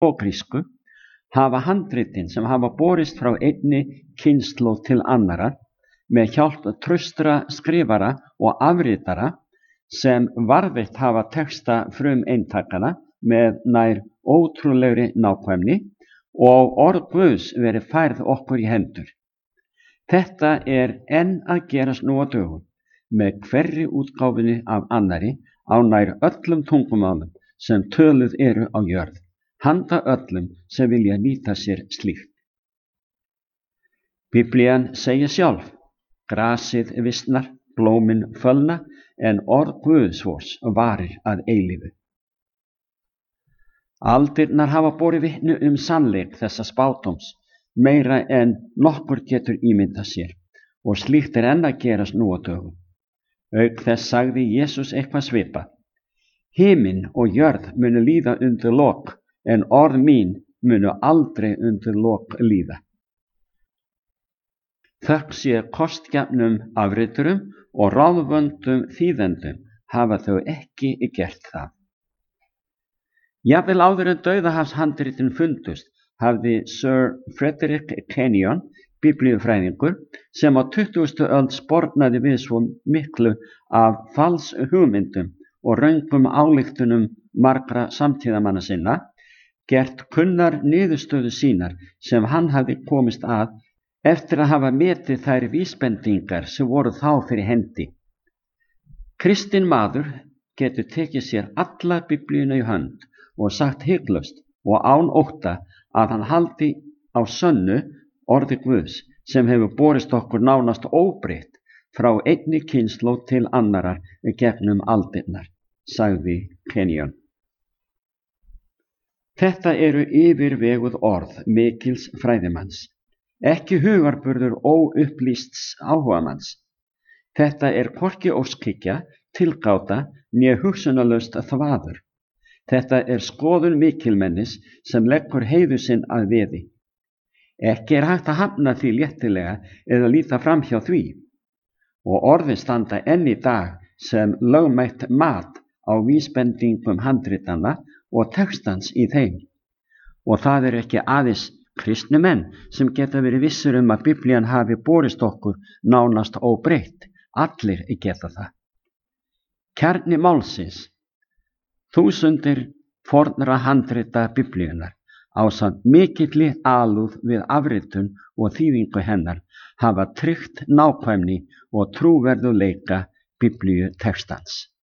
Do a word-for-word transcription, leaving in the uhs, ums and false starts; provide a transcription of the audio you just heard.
og grísku hafa handritin sem hafa borist frá einni kynslóð til annarrar með hjálp traustra skrifara og afritara sem varðveitt hafa texta frumeintakana með nær ótrúlegri nákvæmni og orð Guðs verið færð okkur í hendur. Þetta er enn að gerast nú á dögum með hverri útgáfunni af annari á nær öllum tungumálum sem töluð eru á jörð, handa öllum sem vilja nýta sér slíkt. Biblían segir sjálf: grasið visnar, blómin fölna, en orð Guðs varir að eilífu. Aldirnar hafa borið vitni um sannleik þessa spádóms, meira en nokkur getur ímyndað sér, og slíkt er enn að gerast nú á dögum. Auk þess sagði Jesús eitthvað svipað: himinn og jörð munu líða undir lok, en orð mín munu aldrei undir lok líða. Þökk sé kostgefnum afriturum og ráðvöndum þýðendum hafa þau ekki gert það. Jafnvel áður en dauðahafshandritin fundust hafði Sir Frederick Kenyon, biblíufræðingur, sem á tuttugustu öld spornaði við svo miklu af fals hugmyndum og röngum ályktunum margra samtíðamanna sinna, gert kunnar niðurstöðu sínar sem hann hafði komist að eftir að hafa metið þær vísbendingar sem voru þá fyrir hendi. Kristinn maður getur tekið sér alla biblíuna í hönd og sagt hiklaust og án ótta að hann haldi á sönnu orði Guðs sem hefur borist okkur nánast óbreytt frá einni kynslóð til annarar gegnum aldirnar, sagði Kenyon. Þetta eru yfirveguð orð mikils fræðimanns, ekki hugarburður óupplýsts áhugamanns. Þetta er hvorki óskhyggja, tilgáta né hugsunarlaust þvaður. Þetta er skoðun mikilmennis sem leggur heiður sinn að veði. Ekki er hægt að hafna því léttilega eða líta fram hjá því. Og orði standa enn í dag sem lögmætt mat á vísbendingum handritanna og textans í þeim. Og það er ekki aðeins kristnu menn sem geta verið vissir um að Biblían hafi borist okkur nánast óbreytt. Allir geta það. Kjarni málsins: þúsundir fornra handrita Biblíunar ásamt mikilli alúð við afritun og þýðingu hennar hafa tryggt nákvæmni og trúverðugleika Biblíu textans.